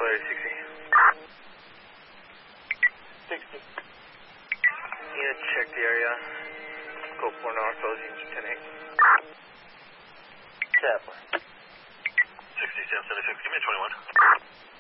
Larry 60. 60. Unit, check the area. Go 4 north, those units 10-8. Chaplain. 60, Sam 76, give me a 21.